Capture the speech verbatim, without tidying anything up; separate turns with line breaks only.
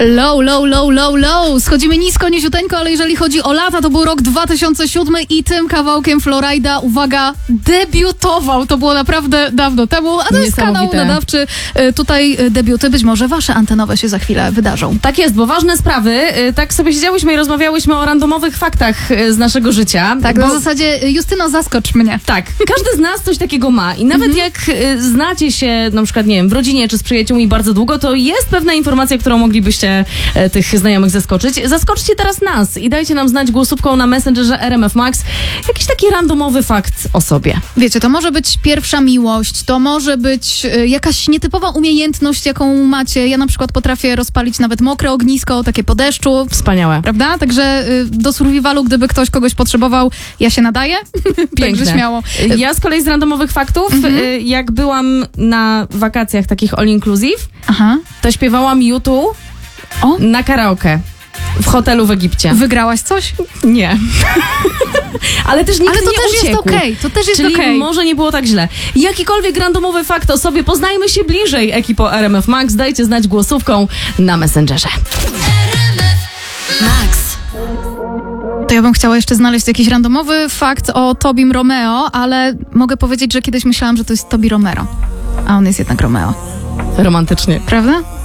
Low, low, low, low, low. Schodzimy nisko, niziuteńko, ale jeżeli chodzi o lata, to był rok dwa tysiące siódmy i tym kawałkiem Florida, uwaga, debiutował. To było naprawdę dawno temu, a to jest kanał nadawczy. Tutaj debiuty, być może wasze antenowe się za chwilę wydarzą.
Tak jest, bo ważne sprawy. Tak sobie siedziałyśmy i rozmawiałyśmy o randomowych faktach z naszego życia.
Tak,
bo...
na zasadzie Justyno, zaskocz mnie.
Tak, każdy z nas coś takiego ma i nawet
Mhm.
jak znacie się na przykład, nie wiem, w rodzinie czy z przyjaciółmi bardzo długo, to jest pewna informacja, którą moglibyście e, tych znajomych zaskoczyć. Zaskoczcie teraz nas i dajcie nam znać głosówką na Messengerze R M F Max jakiś taki randomowy fakt o sobie.
Wiecie, to może być pierwsza miłość, to może być y, jakaś nietypowa umiejętność, jaką macie. Ja na przykład potrafię rozpalić nawet mokre ognisko, takie po deszczu.
Wspaniałe.
Prawda? Także y, do survivalu, gdyby ktoś kogoś potrzebował, ja się nadaję. Także śmiało.
Ja z kolei z randomowych faktów,
Mhm.
y, jak byłam na wakacjach takich all inclusive,
Aha.
to śpiewałam YouTube
O.
na karaoke w hotelu w Egipcie.
Wygrałaś coś?
Nie. Ale też nikt
Ale to
nie
też jest
uciekł.
okej. To też jest
Czyli
okej.
może nie było tak źle. Jakikolwiek randomowy fakt o sobie, poznajmy się bliżej, ekipo R M F Max. Dajcie znać głosówką na Messengerze.
Max. To ja bym chciała jeszcze znaleźć jakiś randomowy fakt o Tobim Romeo, ale mogę powiedzieć, że kiedyś myślałam, że to jest Tobi Romero. A on jest jednak Romeo.
Romantycznie.
Prawda?